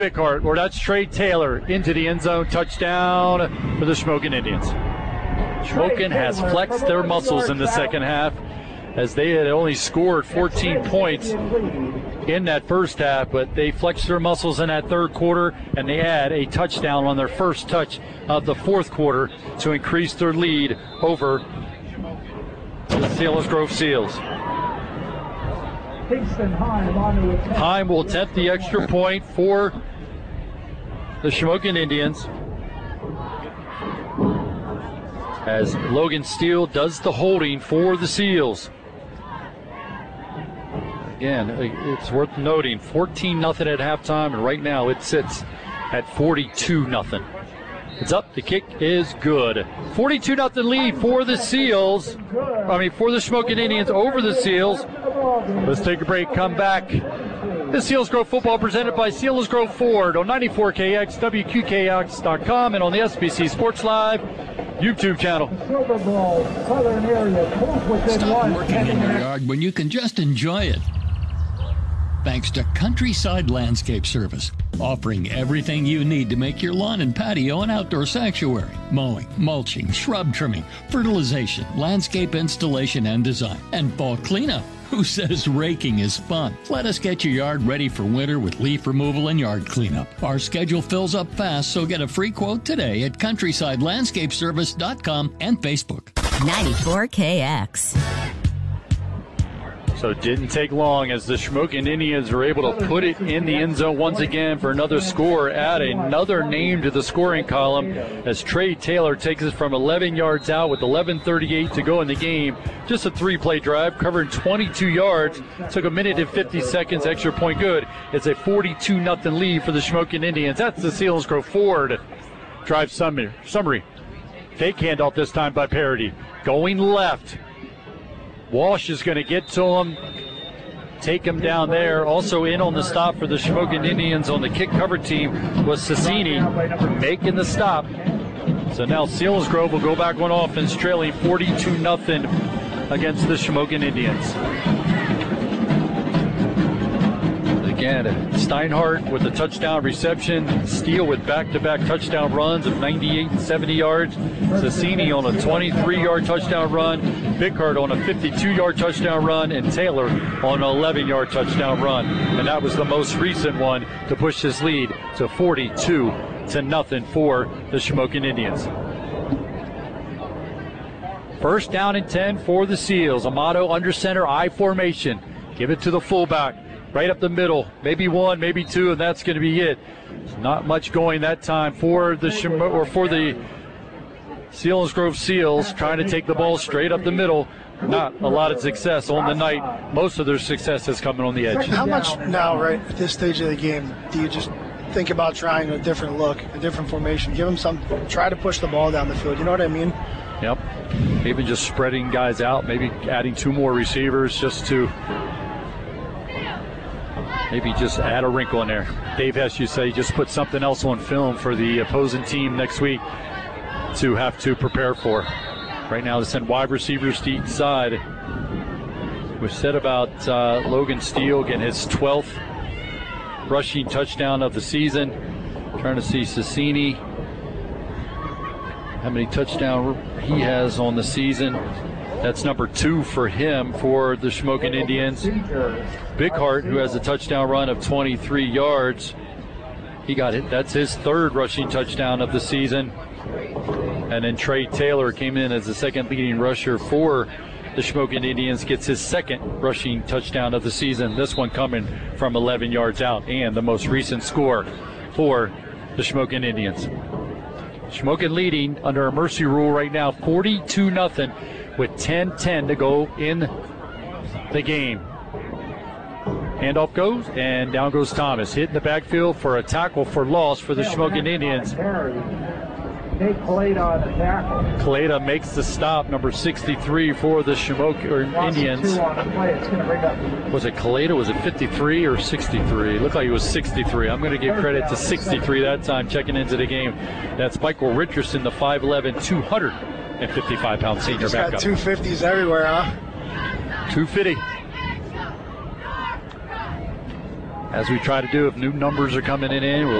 Bickart, or that's Trey Taylor into the end zone, touchdown for the Shamokin Indians. Shamokin has flexed their muscles in the second half, as they had only scored 14 points in that first half, but they flexed their muscles in that third quarter, and they had a touchdown on their first touch of the fourth quarter to increase their lead over the Selinsgrove Seals. Heim will attempt the extra point for the Shamokin Indians, as Logan Steele does the holding for the Seals. Again, it's worth noting, 14-0 at halftime, and right now it sits at 42-0. It's up, the kick is good. 42-0 lead for the Seals. For the Shamokin Indians over the Seals. Let's take a break, come back. This Selinsgrove football presented by Selinsgrove Ford on 94KX, WQKX.com, and on the SBC Sports Live YouTube channel. Stop working in your yard when you can just enjoy it. Thanks to Countryside Landscape Service, offering everything you need to make your lawn and patio an outdoor sanctuary. Mowing, mulching, shrub trimming, fertilization, landscape installation and design, and fall cleanup. Who says raking is fun? Let us get your yard ready for winter with leaf removal and yard cleanup. Our schedule fills up fast, so get a free quote today at CountrysideLandscapeService.com and Facebook. 94KX. So it didn't take long as the Shamokin Indians were able to put it in the end zone once again for another score. Add another name to the scoring column as Trey Taylor takes it from 11 yards out with 11:38 to go in the game. Just a three-play drive, covering 22 yards. Took a minute and 50 seconds, extra point good. It's a 42-0 lead for the Shamokin Indians. That's the Selinsgrove Ford drive summary. Fake handoff this time by Parody. Going left. Walsh is going to get to him, take him down there. Also in on the stop for the Shamokin Indians on the kick cover team was Sassini making the stop. So now Selinsgrove will go back on offense, trailing 42-0 against the Shamokin Indians. Again, Steinhardt with a touchdown reception. Steele with back-to-back touchdown runs of 98 and 70 yards. Sassini on a 23-yard touchdown run. Bickart on a 52-yard touchdown run. And Taylor on an 11-yard touchdown run. And that was the most recent one to push this lead to 42-0 for the Shamokin Indians. First down and 10 for the Seals. Amato under center, I formation. Give it to the fullback. Right up the middle, maybe one, maybe two, and that's going to be it. Not much going that time for the Selinsgrove Seals, trying to take the ball straight up the middle. Not a lot of success on the night. Most of their success is coming on the edge. How much now, right at this stage of the game, do you just think about trying a different look, a different formation? Give them some, try to push the ball down the field. You know what I mean? Yep. Maybe just spreading guys out, maybe adding two more receivers just to maybe just add a wrinkle in there. Dave Hess, you say, just put something else on film for the opposing team next week to have to prepare for. Right now, they send wide receivers to each side. We've said about Logan Steele getting his 12th rushing touchdown of the season. Trying to see Sassini, how many touchdowns he has on the season. That's number 2 for him for the Shamokin Indians. Bickart, who has a touchdown run of 23 yards, he got it. That's his 3rd rushing touchdown of the season. And then Trey Taylor came in as the second leading rusher for the Shamokin Indians, gets his 2nd rushing touchdown of the season. This one coming from 11 yards out, and the most recent score for the Shamokin Indians. Shamokin leading under a mercy rule right now, 42-0. with 10-10 to go in the game. Handoff goes, and down goes Thomas. Hit in the backfield for a tackle for loss for the Shamokin Indians. Kaleda makes the stop, number 63 for the Shamokin Indians. Was it Kaleda? Was it 53 or 63? It looked like it was 63. I'm going to give credit to 63 that time, checking into the game. That's Michael Richardson, the 5'11", 255-pound senior backup. Got 250s everywhere, huh? 250. as we try to do if new numbers are coming in, we'll